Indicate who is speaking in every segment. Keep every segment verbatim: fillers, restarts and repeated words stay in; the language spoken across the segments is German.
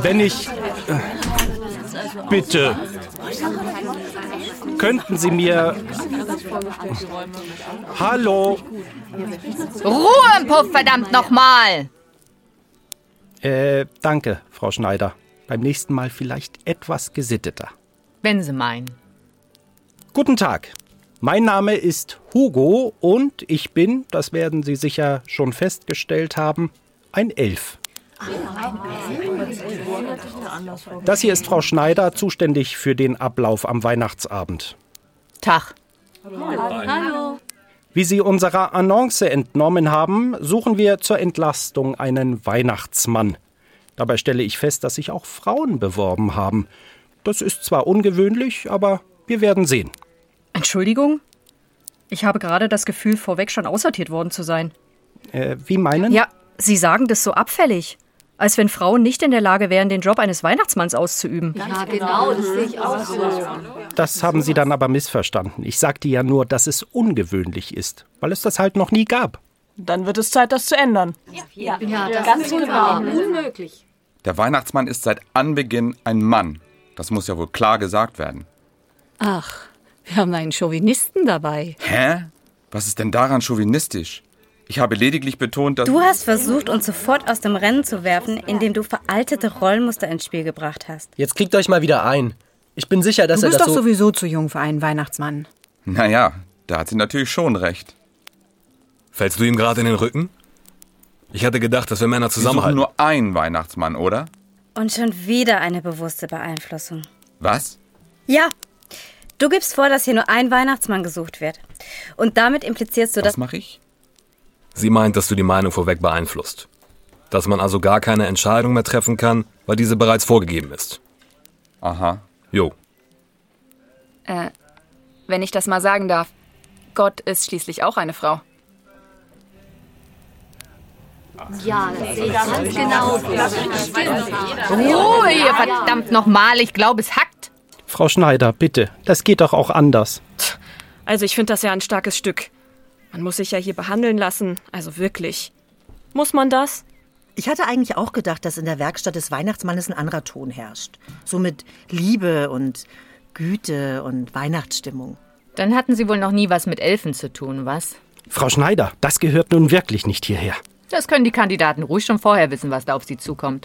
Speaker 1: wenn ich... Äh, bitte. Könnten Sie mir... Hallo?
Speaker 2: Ruhe im Puff, verdammt nochmal!
Speaker 1: Äh, danke, Frau Schneider. Beim nächsten Mal vielleicht etwas gesitteter.
Speaker 2: Wenn Sie meinen.
Speaker 1: Guten Tag. Mein Name ist Hugo und ich bin, das werden Sie sicher schon festgestellt haben, ein Elf. Das hier ist Frau Schneider, zuständig für den Ablauf am Weihnachtsabend.
Speaker 2: Tag.
Speaker 3: Hallo.
Speaker 1: Wie Sie unserer Annonce entnommen haben, suchen wir zur Entlastung einen Weihnachtsmann. Dabei stelle ich fest, dass sich auch Frauen beworben haben. Das ist zwar ungewöhnlich, aber wir werden sehen.
Speaker 4: Entschuldigung? Ich habe gerade das Gefühl, vorweg schon aussortiert worden zu sein.
Speaker 1: Äh, wie meinen?
Speaker 4: Ja, Sie sagen das so abfällig. Als wenn Frauen nicht in der Lage wären, den Job eines Weihnachtsmanns auszuüben.
Speaker 3: Ja, genau, das sehe ich auch so.
Speaker 1: Das haben Sie dann aber missverstanden. Ich sagte ja nur, dass es ungewöhnlich ist, weil es das halt noch nie gab.
Speaker 5: Dann wird es Zeit, das zu ändern.
Speaker 3: Ja, ja, das ganz ist genau. Unmöglich.
Speaker 6: Der Weihnachtsmann ist seit Anbeginn ein Mann. Das muss ja wohl klar gesagt werden.
Speaker 7: Ach, wir haben einen Chauvinisten dabei.
Speaker 6: Hä? Was ist denn daran chauvinistisch? Ich habe lediglich betont, dass...
Speaker 8: Du hast versucht, uns sofort aus dem Rennen zu werfen, indem du veraltete Rollenmuster ins Spiel gebracht hast.
Speaker 9: Jetzt kriegt euch mal wieder ein. Ich bin sicher, dass
Speaker 10: du
Speaker 9: er das
Speaker 10: so... Du bist
Speaker 9: so...
Speaker 10: doch sowieso zu jung für einen Weihnachtsmann.
Speaker 6: Naja, da hat sie natürlich schon recht.
Speaker 11: Fällst du ihm gerade in den Rücken? Ich hatte gedacht, dass wir Männer zusammenhalten.
Speaker 6: Sie suchen nur einen Weihnachtsmann, oder?
Speaker 8: Und schon wieder eine bewusste Beeinflussung.
Speaker 6: Was?
Speaker 8: Ja, du gibst vor, dass hier nur ein Weihnachtsmann gesucht wird. Und damit implizierst du, dass...
Speaker 6: Was mache ich?
Speaker 11: Sie meint, dass du die Meinung vorweg beeinflusst. Dass man also gar keine Entscheidung mehr treffen kann, weil diese bereits vorgegeben ist.
Speaker 6: Aha.
Speaker 11: Jo.
Speaker 12: Äh, wenn ich das mal sagen darf. Gott ist schließlich auch eine Frau.
Speaker 3: Ja, das sehe ich ganz genau.
Speaker 2: Ruhe, ihr verdammt nochmal, ich glaube, es hackt.
Speaker 1: Frau Schneider, bitte, das geht doch auch anders.
Speaker 5: Also ich finde das ja ein starkes Stück. Man muss sich ja hier behandeln lassen, also wirklich. Muss man das?
Speaker 10: Ich hatte eigentlich auch gedacht, dass in der Werkstatt des Weihnachtsmannes ein anderer Ton herrscht. So mit Liebe und Güte und Weihnachtsstimmung.
Speaker 2: Dann hatten Sie wohl noch nie was mit Elfen zu tun, was?
Speaker 1: Frau Schneider, das gehört nun wirklich nicht hierher.
Speaker 2: Das können die Kandidaten ruhig schon vorher wissen, was da auf sie zukommt.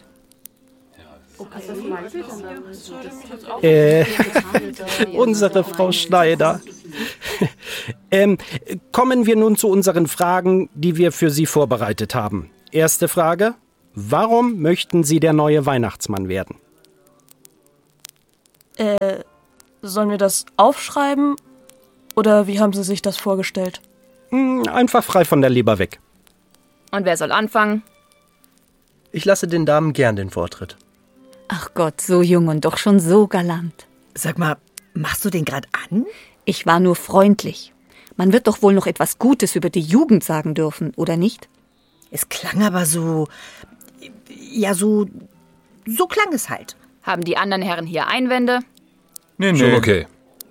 Speaker 1: Äh, unsere Frau Schneider. ähm, kommen wir nun zu unseren Fragen, die wir für Sie vorbereitet haben. Erste Frage: Warum möchten Sie der neue Weihnachtsmann werden?
Speaker 5: Äh, sollen wir das aufschreiben? Oder wie haben Sie sich das vorgestellt?
Speaker 1: Hm, einfach frei von der Leber weg.
Speaker 12: Und wer soll anfangen?
Speaker 9: Ich lasse den Damen gern den Vortritt.
Speaker 7: Ach Gott, so jung und doch schon so galant.
Speaker 10: Sag mal, machst du den gerade an?
Speaker 7: Ich war nur freundlich. Man wird doch wohl noch etwas Gutes über die Jugend sagen dürfen, oder nicht?
Speaker 10: Es klang aber so... Ja, so... So klang es halt.
Speaker 12: Haben die anderen Herren hier Einwände?
Speaker 11: Nee, nee. Schon okay.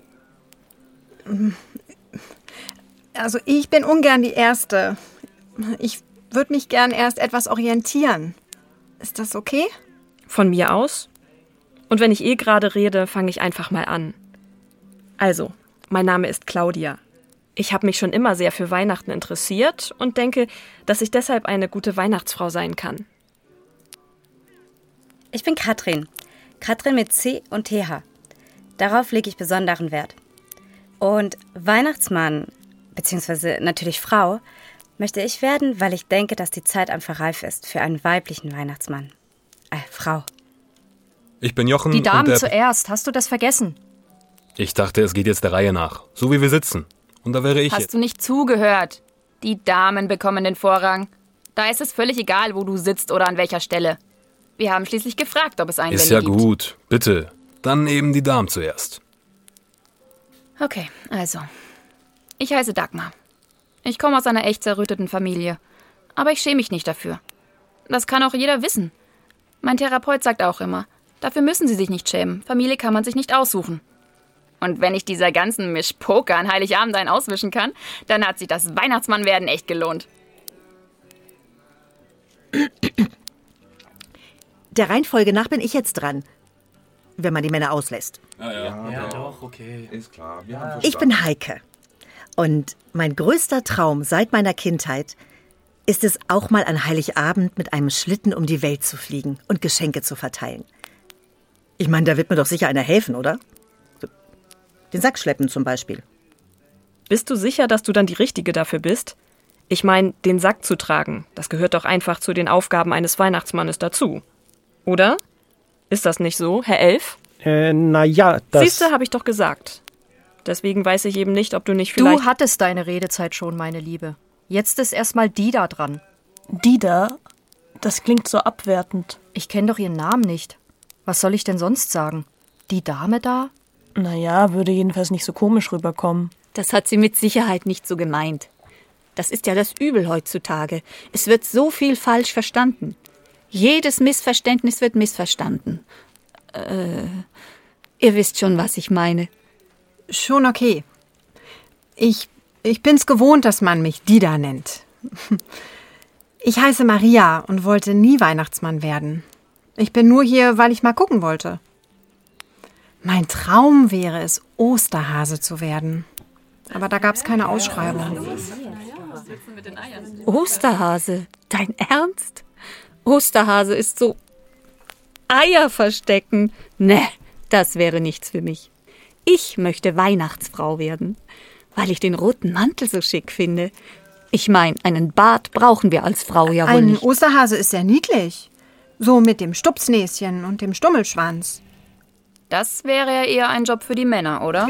Speaker 3: Also ich bin ungern die Erste. Ich würde mich gern erst etwas orientieren. Ist das okay?
Speaker 5: Von mir aus? Und wenn ich eh gerade rede, fange ich einfach mal an. Also, mein Name ist Claudia. Ich habe mich schon immer sehr für Weihnachten interessiert und denke, dass ich deshalb eine gute Weihnachtsfrau sein kann.
Speaker 8: Ich bin Katrin. Katrin mit C und T H. Darauf lege ich besonderen Wert. Und Weihnachtsmann, beziehungsweise natürlich Frau, möchte ich werden, weil ich denke, dass die Zeit einfach reif ist für einen weiblichen Weihnachtsmann. Äh, Frau.
Speaker 11: Ich bin Jochen.
Speaker 4: Die Damen
Speaker 11: und der
Speaker 4: zuerst, hast du das vergessen?
Speaker 11: Ich dachte, es geht jetzt der Reihe nach. So wie wir sitzen. Und da wäre ich
Speaker 12: Hast
Speaker 11: jetzt.
Speaker 12: du nicht zugehört? Die Damen bekommen den Vorrang. Da ist es völlig egal, wo du sitzt oder an welcher Stelle. Wir haben schließlich gefragt, ob es Einwände
Speaker 11: Ist ja
Speaker 12: gibt.
Speaker 11: gut. Bitte. Dann eben die Damen zuerst.
Speaker 12: Okay, also. Ich heiße Dagmar. Ich komme aus einer echt zerrütteten Familie. Aber ich schäme mich nicht dafür. Das kann auch jeder wissen. Mein Therapeut sagt auch immer, dafür müssen Sie sich nicht schämen. Familie kann man sich nicht aussuchen. Und wenn ich dieser ganzen Mischpoker an Heiligabend einen auswischen kann, dann hat sich das Weihnachtsmannwerden echt gelohnt.
Speaker 10: Der Reihenfolge nach bin ich jetzt dran. Wenn man die Männer auslässt.
Speaker 11: Ja, ja.
Speaker 6: Ja,
Speaker 9: Ja,
Speaker 6: doch.
Speaker 9: doch, okay.
Speaker 6: Ist klar. Wir haben
Speaker 10: Ich bin Heike. Und mein größter Traum seit meiner Kindheit ist es, auch mal an Heiligabend mit einem Schlitten um die Welt zu fliegen und Geschenke zu verteilen. Ich meine, da wird mir doch sicher einer helfen, oder? Den Sack schleppen zum Beispiel.
Speaker 5: Bist du sicher, dass du dann die Richtige dafür bist? Ich meine, den Sack zu tragen, das gehört doch einfach zu den Aufgaben eines Weihnachtsmannes dazu. Oder? Ist das nicht so, Herr Elf?
Speaker 1: Äh, naja, das...
Speaker 5: Siehste, habe ich doch gesagt. Deswegen weiß ich eben nicht, ob du nicht vielleicht...
Speaker 4: Du hattest deine Redezeit schon, meine Liebe. Jetzt ist erstmal Dida dran.
Speaker 13: Dida? Das klingt so abwertend.
Speaker 4: Ich kenne doch ihren Namen nicht. Was soll ich denn sonst sagen? Die Dame da?
Speaker 13: Naja, würde jedenfalls nicht so komisch rüberkommen.
Speaker 7: Das hat sie mit Sicherheit nicht so gemeint. Das ist ja das Übel heutzutage. Es wird so viel falsch verstanden. Jedes Missverständnis wird missverstanden. Äh, ihr wisst schon, was ich meine.
Speaker 3: Schon okay. Ich, ich bin's gewohnt, dass man mich Dida nennt. Ich heiße Maria und wollte nie Weihnachtsmann werden. Ich bin nur hier, weil ich mal gucken wollte. Mein Traum wäre es, Osterhase zu werden. Aber da gab's keine Ausschreibung.
Speaker 7: Osterhase? Dein Ernst? Osterhase ist so... Eier verstecken? Ne, das wäre nichts für mich. Ich möchte Weihnachtsfrau werden, weil ich den roten Mantel so schick finde. Ich meine, einen Bart brauchen wir als Frau ja wohl
Speaker 3: Ein
Speaker 7: nicht.
Speaker 3: Osterhase ist sehr niedlich. So mit dem Stupsnäschen und dem Stummelschwanz.
Speaker 12: Das wäre ja eher ein Job für die Männer, oder?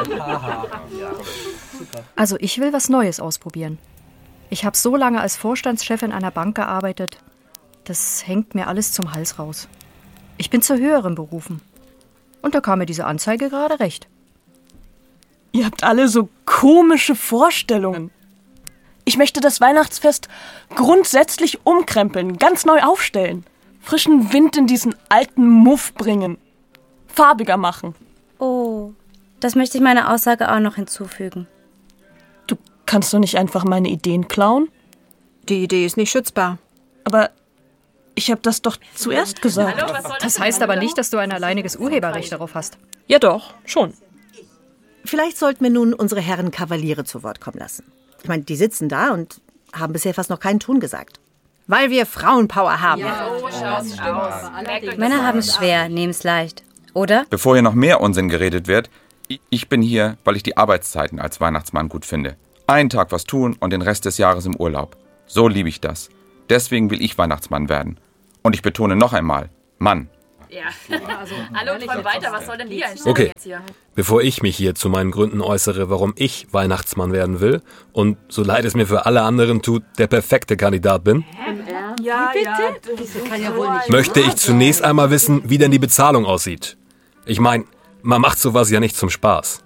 Speaker 4: Also ich will was Neues ausprobieren. Ich habe so lange als Vorstandschefin einer Bank gearbeitet. Das hängt mir alles zum Hals raus. Ich bin zu höheren berufen. Und da kam mir diese Anzeige gerade recht.
Speaker 13: Ihr habt alle so komische Vorstellungen. Ich möchte das Weihnachtsfest grundsätzlich umkrempeln, ganz neu aufstellen. Frischen Wind in diesen alten Muff bringen. Farbiger machen.
Speaker 8: Oh, das möchte ich meiner Aussage auch noch hinzufügen.
Speaker 13: Du kannst doch nicht einfach meine Ideen klauen?
Speaker 3: Die Idee ist nicht schützbar.
Speaker 13: Aber ich habe das doch zuerst gesagt.
Speaker 4: Das heißt aber nicht, dass du ein alleiniges Urheberrecht darauf hast.
Speaker 5: Ja doch, schon.
Speaker 10: Vielleicht sollten wir nun unsere Herren Kavaliere zu Wort kommen lassen. Ich meine, die sitzen da und haben bisher fast noch keinen Ton gesagt.
Speaker 3: Weil wir Frauenpower haben.
Speaker 8: Männer haben es schwer, nehmen es leicht. Oder?
Speaker 6: Bevor hier noch mehr Unsinn geredet wird, ich bin hier, weil ich die Arbeitszeiten als Weihnachtsmann gut finde. Einen Tag was tun und den Rest des Jahres im Urlaub. So liebe ich das. Deswegen will ich Weihnachtsmann werden. Und ich betone noch einmal, Mann.
Speaker 12: Ja, also, hallo, träum weiter, was soll denn die Einstellung
Speaker 11: Okay,
Speaker 12: jetzt hier?
Speaker 11: bevor ich mich hier zu meinen Gründen äußere, warum ich Weihnachtsmann werden will und, so leid es mir für alle anderen tut, der perfekte Kandidat bin,
Speaker 13: Ja, bitte?
Speaker 7: Das kann ja wohl nicht.
Speaker 11: möchte ich zunächst einmal wissen, wie denn die Bezahlung aussieht. Ich meine, man macht sowas ja nicht zum Spaß.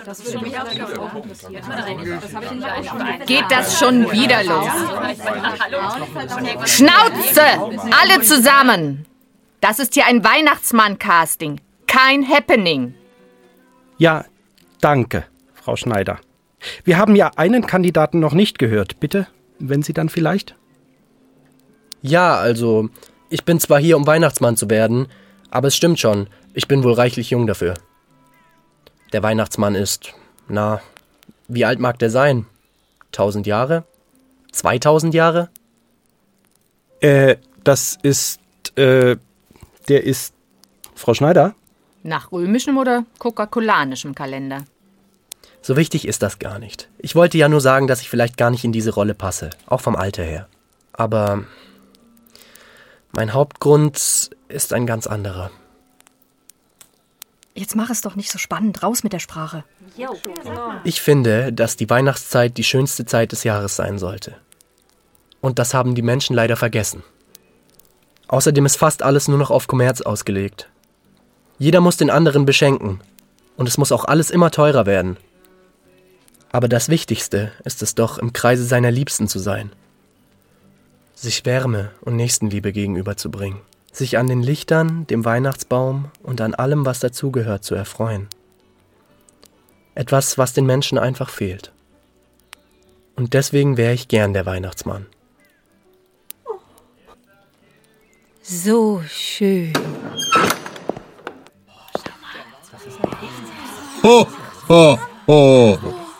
Speaker 2: Geht das schon wieder los? Schnauze! Alle zusammen! Das ist hier ein Weihnachtsmann-Casting, kein Happening.
Speaker 1: Ja, danke, Frau Schneider. Wir haben ja einen Kandidaten noch nicht gehört. Bitte, wenn Sie dann vielleicht?
Speaker 9: Ja, also, ich bin zwar hier, um Weihnachtsmann zu werden, aber es stimmt schon, ich bin wohl reichlich jung dafür. Der Weihnachtsmann ist, na, wie alt mag der sein? Tausend Jahre? Zweitausend Jahre?
Speaker 1: Äh, das ist, äh, der ist... Frau Schneider?
Speaker 2: Nach römischem oder coca-colanischem Kalender?
Speaker 9: So wichtig ist das gar nicht. Ich wollte ja nur sagen, dass ich vielleicht gar nicht in diese Rolle passe, auch vom Alter her. Aber mein Hauptgrund ist ein ganz anderer.
Speaker 4: Jetzt mach es doch nicht so spannend. Raus mit der Sprache.
Speaker 9: Ich finde, dass die Weihnachtszeit die schönste Zeit des Jahres sein sollte. Und das haben die Menschen leider vergessen. Außerdem ist fast alles nur noch auf Kommerz ausgelegt. Jeder muss den anderen beschenken. Und es muss auch alles immer teurer werden. Aber das Wichtigste ist es doch, im Kreise seiner Liebsten zu sein. Sich Wärme und Nächstenliebe gegenüberzubringen. Sich an den Lichtern, dem Weihnachtsbaum und an allem, was dazugehört, zu erfreuen. Etwas, was den Menschen einfach fehlt. Und deswegen wäre ich gern der Weihnachtsmann.
Speaker 7: So schön.
Speaker 14: Ho, ho, ho.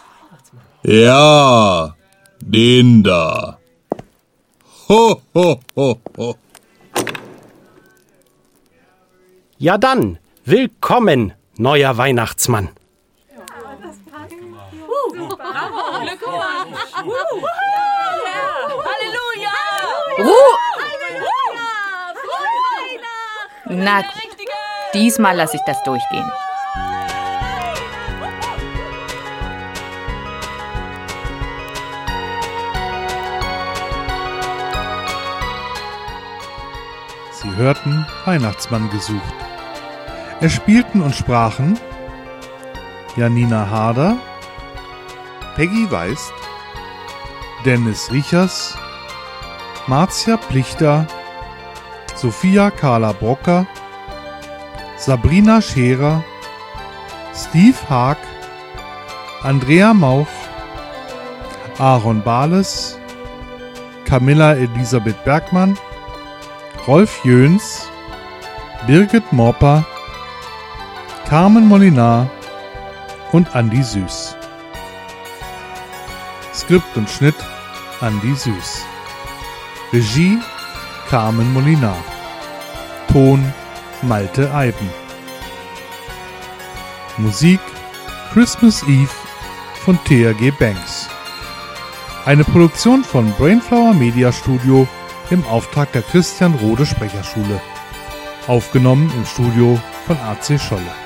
Speaker 14: Ja, den da. Ho, ho, ho, ho.
Speaker 1: Ja dann, willkommen, neuer Weihnachtsmann.
Speaker 2: Na gut, diesmal lasse ich das durchgehen.
Speaker 15: Sie hörten Weihnachtsmann gesucht. Es spielten und sprachen Janina Harder, Peggy Weist, Dennis Riechers, Marzia Plichter, Sophia Carla Brocker, Sabrina Scherer, Steve Haag, Andrea Mauch, Aaron Bales, Camilla Elisabeth Bergmann, Rolf Jöns, Birgit Morper, Carmen Molinar und Andi Süß. Skript und Schnitt Andi Süß. Regie Carmen Molinar. Ton Malte Eiben. Musik Christmas Eve von T R G Banks. Eine Produktion von Brainflower Media Studio im Auftrag der Christian Rode Sprecherschule. Aufgenommen im Studio von A C Scholle.